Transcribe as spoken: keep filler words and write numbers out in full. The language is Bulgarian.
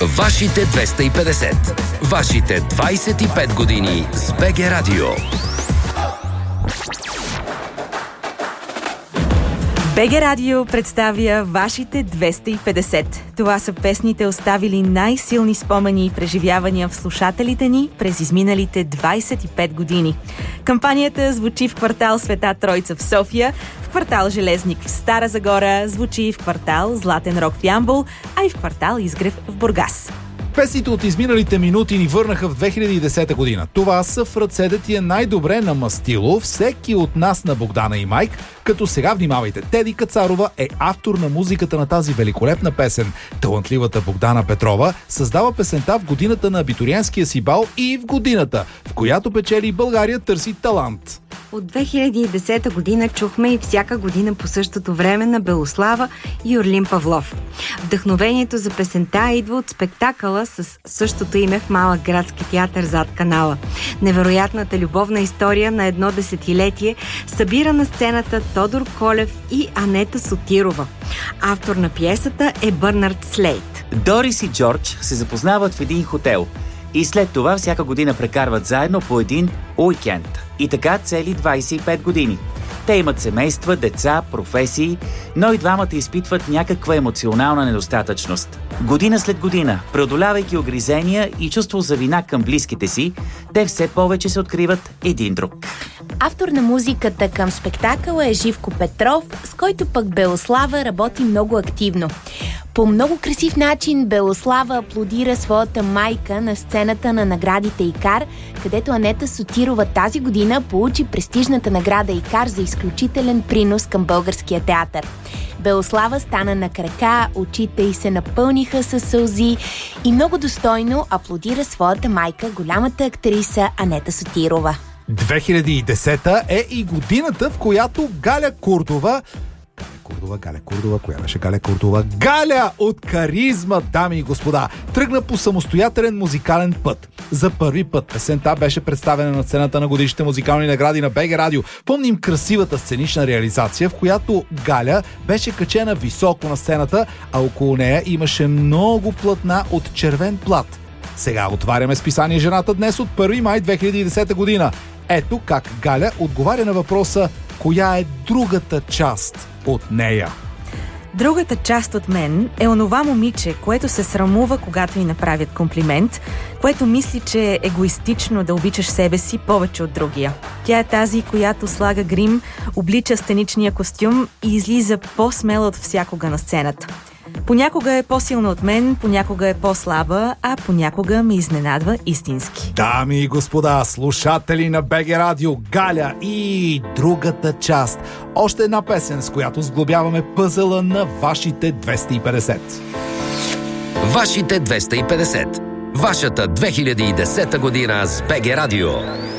Вашите двеста и петдесет. Вашите двайсет и пет години с БГ Радио. БГ Радио представя Вашите двеста и петдесет. Това са песните, оставили най-силни спомени и преживявания в слушателите ни през изминалите двайсет и пет години. Кампанията звучи в квартал Света Троица в София, в квартал Железник в Стара Загора, звучи в квартал Златен рог в Ямбол, а и в квартал Изгрев в Бургас. Песните от изминалите минути ни върнаха в две хиляди и десета година. Това са в ръцете ти е най-добре намастило всеки от нас на Богдана и Майк, като сега внимавайте. Теди Кацарова е автор на музиката на тази великолепна песен. Талантливата Богдана Петрова създава песента в годината на абитуриентския си бал и в годината, в която печели България търси талант. От две хиляди и десета година чухме и всяка година по същото време на Белослава и Орлин Павлов. Вдъхновението за песента идва от спектакъла с същото име в малък градски театър зад канала. Невероятната любовна история на едно десетилетие събира на сцената Тодор Колев и Анета Сотирова. Автор на пиесата е Бърнард Слейт. Дорис и Джордж се запознават в един хотел и след това всяка година прекарват заедно по един уикенд. И така цели двайсет и пет години. Те имат семейства, деца, професии, но и двамата изпитват някаква емоционална недостатъчност. Година след година, преодолявайки огризения и чувство за вина към близките си, те все повече се откриват един друг. Автор на музиката към спектакъла е Живко Петров, с който пък Белослава работи много активно. По много красив начин Белослава аплодира своята майка на сцената на наградите Икар, където Анета Сотирова тази година получи престижната награда Икар за изключителен принос към българския театър. Белослава стана на крака, очите й се напълниха със сълзи и много достойно аплодира своята майка, голямата актриса Анета Сотирова. две хиляди и десета е и годината, в която Галя Куртова Куртова, Галя Куртова, коя беше Галя Куртова? Галя от Каризма, дами и господа, тръгна по самостоятелен музикален път. За първи път песента беше представена на сцената на годишните музикални награди на БГ Радио. Помним красивата сценична реализация, в която Галя беше качена високо на сцената, а около нея имаше много платна от червен плат. Сега отваряме списание Жената днес от първи май две хиляди и десета година. Ето как Галя отговаря на въпроса: коя е другата част от нея? Другата част от мен е онова момиче, което се срамува, когато й направят комплимент, което мисли, че е егоистично да обичаш себе си повече от другия. Тя е тази, която слага грим, облича сценичния костюм и излиза по-смела от всякога на сцената. Понякога е по-силна от мен, понякога е по-слаба, а понякога ме изненадва истински. Дами и господа, слушатели на БГ Радио, Галя и другата част. Още една песен, с която сглобяваме пъзела на вашите двеста и петдесет. Вашите двеста и петдесет. Вашата две хиляди и десета година с БГ Радио.